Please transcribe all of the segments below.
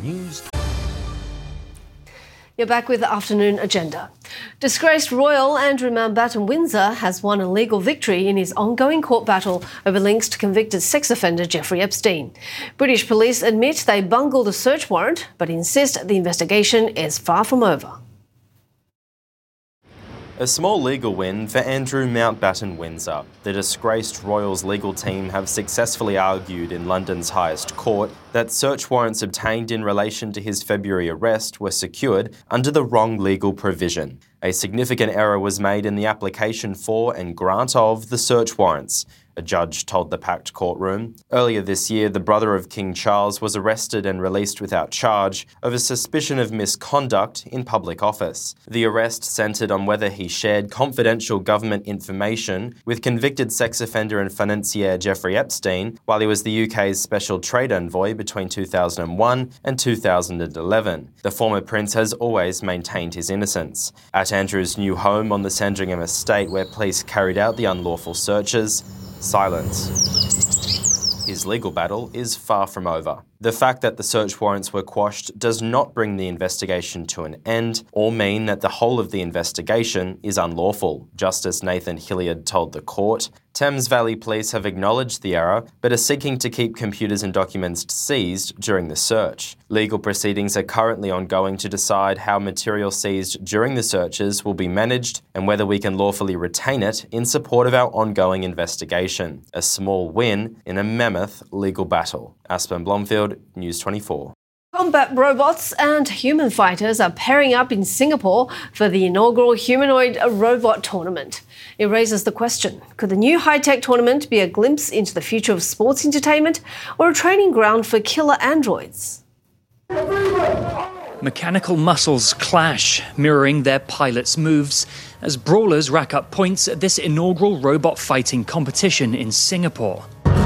News. You're back with the afternoon agenda. Disgraced royal Andrew Mountbatten Windsor has won a legal victory in his ongoing court battle over links to convicted sex offender Jeffrey Epstein. British police admit they bungled a search warrant, but insist the investigation is far from over. A small legal win for Andrew Mountbatten Windsor. The disgraced royals legal team have successfully argued in London's highest court that search warrants obtained in relation to his February arrest were secured under the wrong legal provision. A significant error was made in the application for and grant of the search warrants, a judge told the packed courtroom. Earlier this year, the brother of King Charles was arrested and released without charge over suspicion of misconduct in public office. The arrest centred on whether he shared confidential government information with convicted sex offender and financier Jeffrey Epstein while he was the UK's special trade envoy between 2001 and 2011. The former prince has always maintained his innocence. At Andrew's new home on the Sandringham estate where police carried out the unlawful searches, silence. His legal battle is far from over. The fact that the search warrants were quashed does not bring the investigation to an end or mean that the whole of the investigation is unlawful, Justice Nathan Hilliard told the court. Thames Valley Police have acknowledged the error but are seeking to keep computers and documents seized during the search. Legal proceedings are currently ongoing to decide how material seized during the searches will be managed and whether we can lawfully retain it in support of our ongoing investigation. A small win in a mammoth legal battle. Aspen Blomfield, News 24. Combat robots and human fighters are pairing up in Singapore for the inaugural humanoid robot tournament. It raises the question, could the new high-tech tournament be a glimpse into the future of sports entertainment or a training ground for killer androids? Mechanical muscles clash, mirroring their pilots' moves, as brawlers rack up points at this inaugural robot fighting competition in Singapore.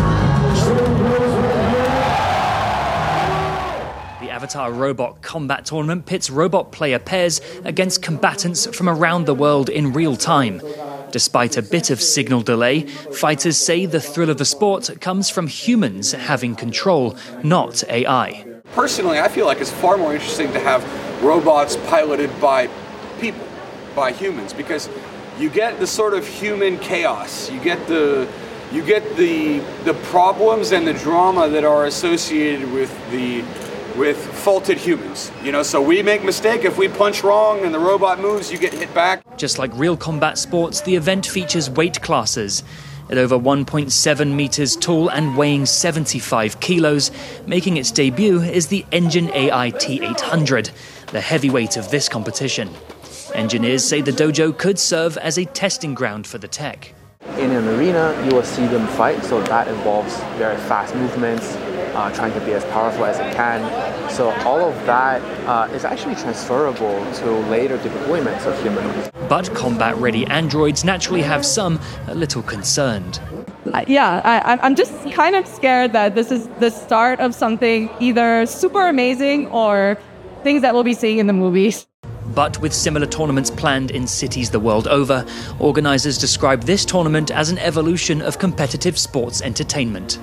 The Avatar Robot Combat Tournament pits robot player pairs against combatants from around the world in real time. Despite a bit of signal delay, fighters say the thrill of the sport comes from humans having control, not AI. Personally, I feel like it's far more interesting to have robots piloted by people, by humans, because you get the sort of human chaos. You get the problems and the drama that are associated with faulted humans. So we make a mistake, if we punch wrong and the robot moves, you get hit back. Just like real combat sports, the event features weight classes. At over 1.7 metres tall and weighing 75 kilos, making its debut is the Engine AI T800, the heavyweight of this competition. Engineers say the dojo could serve as a testing ground for the tech. In an arena, you will see them fight, so that involves very fast movements, trying to be as powerful as it can. So all of that is actually transferable to later deployments of humanoids. But combat-ready androids naturally have some a little concerned. I'm just kind of scared that this is the start of something either super amazing or things that we'll be seeing in the movies. But with similar tournaments planned in cities the world over, organisers describe this tournament as an evolution of competitive sports entertainment.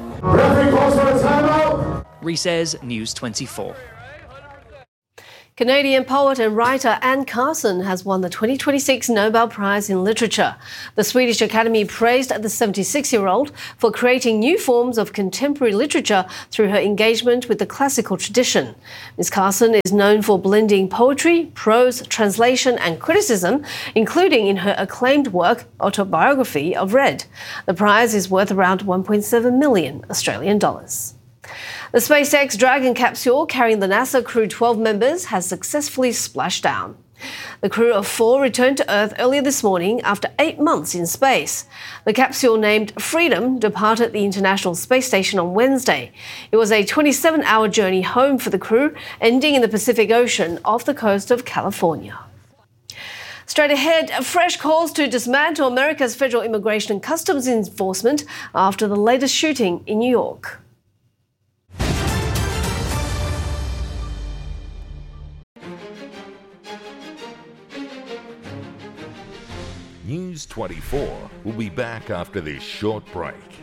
Rhys Ayres, News 24. Canadian poet and writer Anne Carson has won the 2026 Nobel Prize in Literature. The Swedish Academy praised the 76-year-old for creating new forms of contemporary literature through her engagement with the classical tradition. Ms. Carson is known for blending poetry, prose, translation and criticism, including in her acclaimed work, Autobiography of Red. The prize is worth around 1.7 million Australian dollars. The SpaceX Dragon capsule carrying the NASA Crew 12 members has successfully splashed down. The crew of 4 returned to Earth earlier this morning after 8 months in space. The capsule named Freedom departed the International Space Station on Wednesday. It was a 27-hour journey home for the crew, ending in the Pacific Ocean off the coast of California. Straight ahead, fresh calls to dismantle America's Federal Immigration and Customs Enforcement after the latest shooting in New York. News 24 will be back after this short break.